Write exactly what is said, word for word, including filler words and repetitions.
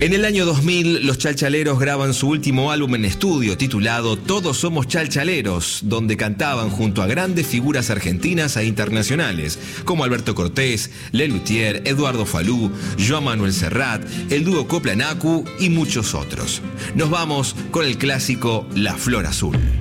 En el año dos mil, los Chalchaleros graban su último álbum en estudio, titulado Todos Somos Chalchaleros, donde cantaban junto a grandes figuras argentinas e internacionales, como Alberto Cortés, Lelutier, Eduardo Falú, Joan Manuel Serrat, el dúo Copla Nacu y muchos otros. Nos vamos con el clásico La Flor Azul.